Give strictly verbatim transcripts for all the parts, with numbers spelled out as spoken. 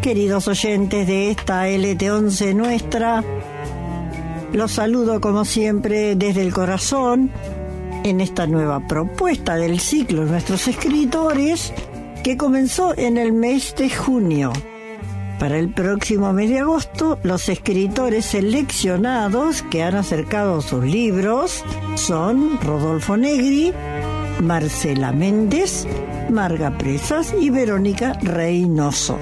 Queridos oyentes de esta L T once nuestra, los saludo como siempre desde el corazón en esta nueva propuesta del ciclo Nuestros Escritores que comenzó en el mes de junio. Para el próximo mes de agosto, los escritores seleccionados que han acercado sus libros son Rodolfo Negri, Marcela Méndez, Marga Presas y Verónica Reynoso.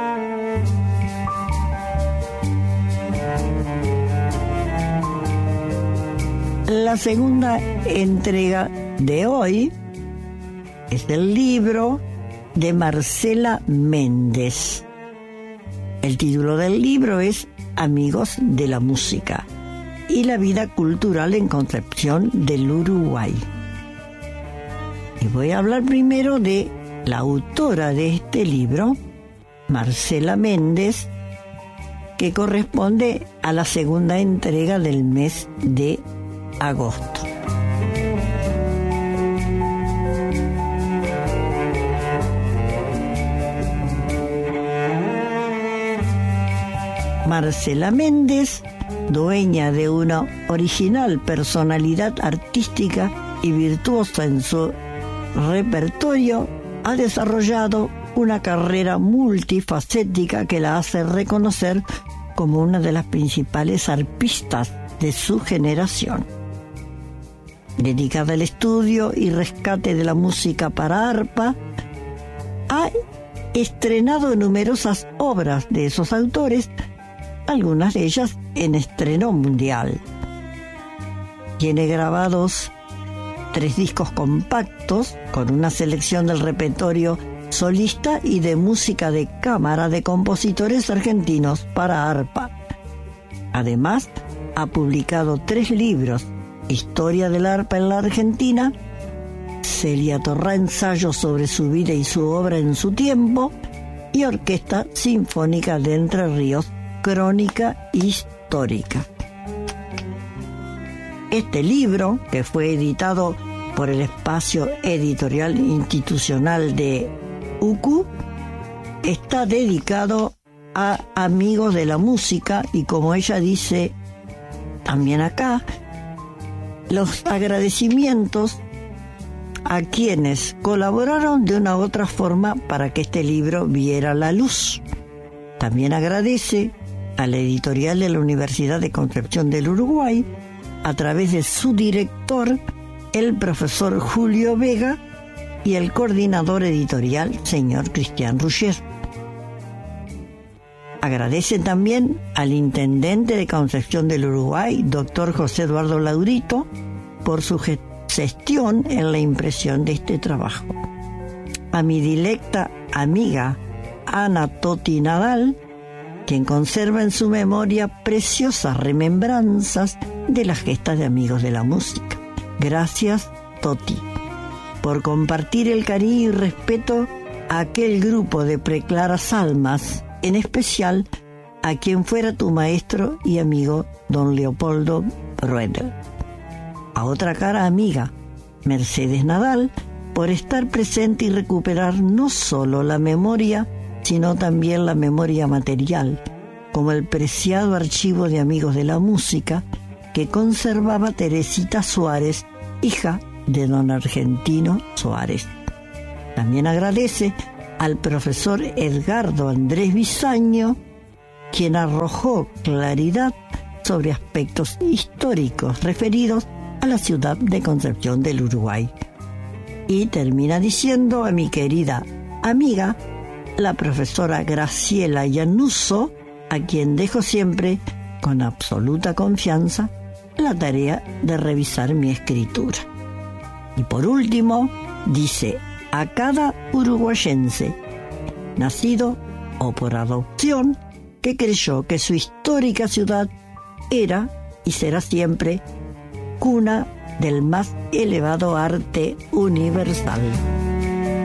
La segunda entrega de hoy es del libro de Marcela Méndez. El título del libro es Amigos de la Música y la vida cultural en Concepción del Uruguay. Y voy a hablar primero de la autora de este libro, Marcela Méndez, que corresponde a la segunda entrega del mes de agosto. Marcela Méndez, dueña de una original personalidad artística y virtuosa en su repertorio, ha desarrollado una carrera multifacética que la hace reconocer como una de las principales arpistas de su generación. Dedicada al estudio y rescate de la música para arpa, ha estrenado numerosas obras de esos autores, algunas de ellas en estreno mundial. Tiene grabados tres discos compactos con una selección del repertorio solista y de música de cámara de compositores argentinos para arpa. Además, ha publicado tres libros: Historia del arpa en la Argentina, Celia Torrá, ensayo sobre su vida y su obra en su tiempo, y Orquesta Sinfónica de Entre Ríos, crónica histórica. Este libro, que fue editado por el Espacio Editorial Institucional de U C U, está dedicado a amigos de la música y, como ella dice también acá, los agradecimientos a quienes colaboraron de una u otra forma para que este libro viera la luz. También agradece a la editorial de la Universidad de Concepción del Uruguay, a través de su director, el profesor Julio Vega, y el coordinador editorial, señor Cristian Ruggier. Agradece también al intendente de Concepción del Uruguay, doctor José Eduardo Laurito, por su gestión en la impresión de este trabajo. A mi dilecta amiga Ana Toti Nadal, quien conserva en su memoria preciosas remembranzas de las gestas de amigos de la música. Gracias, Toti, por compartir el cariño y respeto a aquel grupo de preclaras almas, en especial a quien fuera tu maestro y amigo don Leopoldo Bruedel. A otra cara amiga, Mercedes Nadal, por estar presente y recuperar no solo la memoria, sino también la memoria material, como el preciado archivo de amigos de la música que conservaba Teresita Suárez, hija de don Argentino Suárez. También agradece al profesor Edgardo Andrés Bisaño, quien arrojó claridad sobre aspectos históricos referidos a la ciudad de Concepción del Uruguay. Y termina diciendo a mi querida amiga, la profesora Graciela Llanuso, a quien dejo siempre con absoluta confianza la tarea de revisar mi escritura. Y por último, dice a cada uruguayense, nacido o por adopción, que creyó que su histórica ciudad era y será siempre cuna del más elevado arte universal.